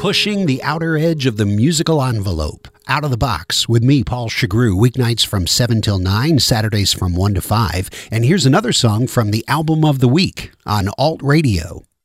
pushing the outer edge of the musical envelope. Out of the Box with me, Paul Chagru, weeknights from 7 till 9, Saturdays from 1 to 5. And here's another song from the album of the week on Alt Radio.